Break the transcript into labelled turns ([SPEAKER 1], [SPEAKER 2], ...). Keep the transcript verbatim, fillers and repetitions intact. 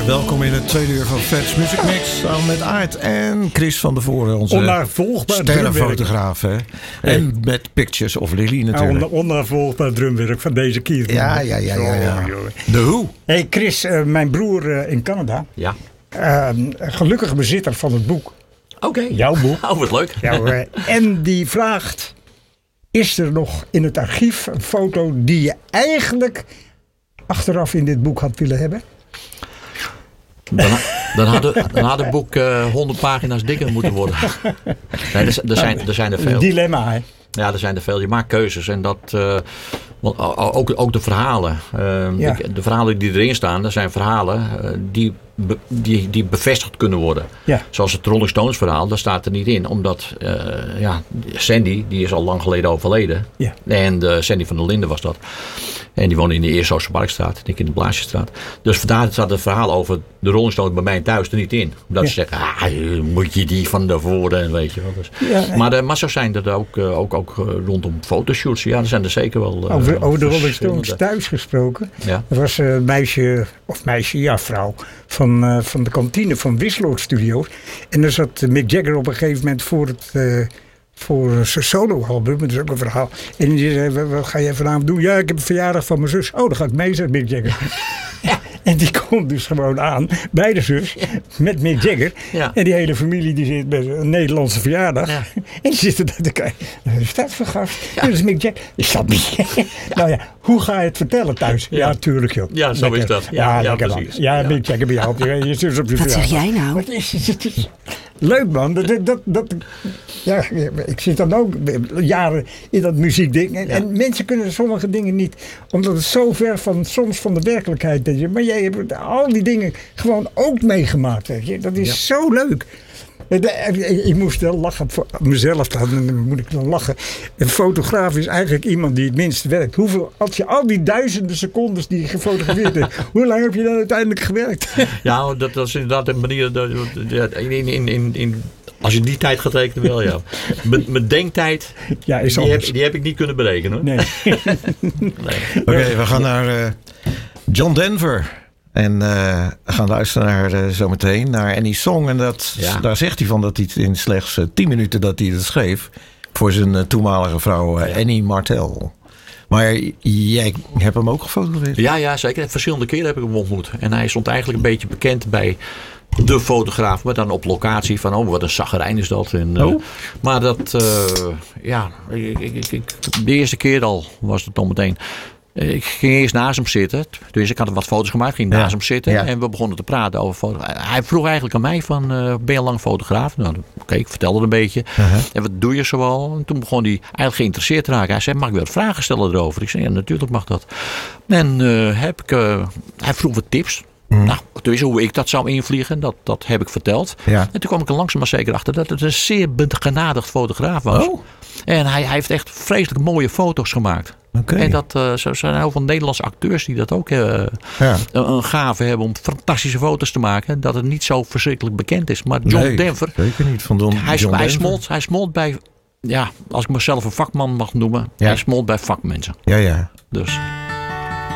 [SPEAKER 1] weer. Welkom in het tweede uur van Fats Music Mix. Samen met Aart en Chris van der Voren. Onze
[SPEAKER 2] onnavolgbaar
[SPEAKER 1] sterrenfotograaf. Hè? En met Pictures of Lily natuurlijk.
[SPEAKER 2] Ja, onnavolgbaar drumwerk van deze keer.
[SPEAKER 1] Ja, ja, ja. ja, ja. De Who.
[SPEAKER 2] Hey Chris, uh, mijn broer uh, in Canada.
[SPEAKER 3] Ja.
[SPEAKER 2] Uh, gelukkig bezitter van het boek.
[SPEAKER 3] Oké. Okay.
[SPEAKER 2] Jouw boek.
[SPEAKER 3] Oh, wat leuk.
[SPEAKER 2] Jouw, uh, en die vraagt, is er nog in het archief een foto die je eigenlijk achteraf in dit boek had willen hebben?
[SPEAKER 3] Dan, dan, had, de, dan had het boek uh, honderd pagina's dikker moeten worden. Nee, er, er, zijn, er zijn er veel.
[SPEAKER 2] Een dilemma, hè?
[SPEAKER 3] Ja, er zijn er veel. Je maakt keuzes. En dat, uh, want ook, ook de verhalen. Uh, ja. de, de verhalen die erin staan, dat zijn verhalen uh, die, be, die, die bevestigd kunnen worden.
[SPEAKER 2] Ja.
[SPEAKER 3] Zoals het Rolling Stones verhaal, dat staat er niet in. Omdat uh, ja, Sandy, die is al lang geleden overleden.
[SPEAKER 2] Ja.
[SPEAKER 3] En uh, Sandy van der Linden was dat. En die woonde in de Eerste Oosterparkstraat, denk ik in de Blaasjestraat. Dus vandaar staat het verhaal over de Rolling Stones bij mij thuis er niet in. Omdat ja. ze zeggen, ah, moet je die van daarvoor en weet je wel. Dus. Ja, maar, uh, maar zo zijn er ook, uh, ook, ook uh, rondom fotoshoots. Ja, er zijn er zeker wel. Uh,
[SPEAKER 2] over over de Rolling Stones thuis gesproken.
[SPEAKER 3] Ja.
[SPEAKER 2] Er was een meisje, of meisje, ja vrouw, van, uh, van de kantine van Wisloord Studios. En daar zat Mick Jagger op een gegeven moment voor het... Uh, Voor zijn solo-album, dat is ook een verhaal. En die zei, wat ga je vanavond doen? Ja, ik heb een verjaardag van mijn zus. Oh, dan ga ik mee, zegt Mick Jagger. Ja. En die komt dus gewoon aan bij de zus met Mick Jagger.
[SPEAKER 3] Ja.
[SPEAKER 2] En die hele familie die zit bij een Nederlandse verjaardag. Ja. En die zitten daar te kijken. Wat is dat voor gast? Ja. Dat is Mick Jagger. Is dat Mick Jagger? Ja. Nou ja, hoe ga je het vertellen thuis? Ja, ja tuurlijk joh.
[SPEAKER 3] Ja, zo
[SPEAKER 2] lekker.
[SPEAKER 3] Is dat.
[SPEAKER 2] Ja,
[SPEAKER 3] ja,
[SPEAKER 2] lekker
[SPEAKER 3] precies.
[SPEAKER 2] Ja,
[SPEAKER 3] ja,
[SPEAKER 2] Mick Jagger bij jou op je, je zus op je
[SPEAKER 4] Wat
[SPEAKER 2] verjaardag.
[SPEAKER 4] zeg jij nou?
[SPEAKER 2] Wat is het? Leuk man. Dat, dat, dat, ja, ik zit dan ook jaren in dat muziekding. En, ja. en mensen kunnen sommige dingen niet. Omdat het zo ver van soms van de werkelijkheid is. Maar jij hebt al die dingen gewoon ook meegemaakt. Weet je. Dat is ja. zo leuk. Ik moest wel lachen voor mezelf. Dan moet ik dan lachen. Een fotograaf is eigenlijk iemand die het minst werkt. Hoeveel, als je al die duizenden secondes die je gefotografeerd hebt. Hoe lang heb je dan uiteindelijk gewerkt?
[SPEAKER 3] Ja, dat, dat is inderdaad een manier. Dat, in, in, in, in, als je die tijd gaat rekenen wel, ja. Mijn denktijd,
[SPEAKER 2] ja, is
[SPEAKER 3] die, heb, die heb ik niet kunnen berekenen. Hoor.
[SPEAKER 2] Nee.
[SPEAKER 1] nee. Oké, okay, we gaan naar uh, John Denver. En uh, we gaan luisteren naar uh, zometeen naar Annie's Song. En dat, ja. daar zegt hij van dat hij in slechts uh, tien minuten dat hij het schreef. Voor zijn uh, toenmalige vrouw uh, Annie Martel. Maar jij hebt hem ook gefotografeerd?
[SPEAKER 3] Ja, ja, zeker. Verschillende keren heb ik hem ontmoet. En hij stond eigenlijk een beetje bekend bij de fotograaf. Maar dan op locatie van, oh wat een zagerijn is dat. En, uh, oh. Maar dat, uh, ja, ik, ik, ik, de eerste keer al was het al meteen... Ik ging eerst naast hem zitten. Dus ik had wat foto's gemaakt. Ging naast ja. hem zitten. Ja. En we begonnen te praten over foto's. Hij vroeg eigenlijk aan mij van... Uh, ben je lang fotograaf? Nou, Oké, okay, ik vertelde het een beetje. Uh-huh. En wat doe je zoal? En toen begon hij eigenlijk geïnteresseerd te raken. Hij zei, mag ik wel vragen stellen erover? Ik zei, ja, natuurlijk mag dat. En uh, heb ik... Uh, hij vroeg wat tips. Mm. Nou, dus hoe ik dat zou invliegen, dat, dat heb ik verteld. Ja. En toen kwam ik er langzaam maar zeker achter dat het een zeer begenadigd fotograaf was. Oh. En hij, hij heeft echt vreselijk mooie foto's gemaakt. Okay. En dat uh, zo zijn heel veel Nederlandse acteurs die dat ook uh, ja. een, een gave hebben om fantastische foto's te maken. Dat het niet zo verschrikkelijk bekend is. Maar John
[SPEAKER 1] nee,
[SPEAKER 3] Denver,
[SPEAKER 1] zeker niet van Don,
[SPEAKER 3] hij,
[SPEAKER 1] John
[SPEAKER 3] hij,
[SPEAKER 1] Denver.
[SPEAKER 3] smolt, hij smolt bij, ja, als ik mezelf een vakman mag noemen, ja. hij smolt bij vakmensen.
[SPEAKER 1] Ja, ja.
[SPEAKER 3] Dus...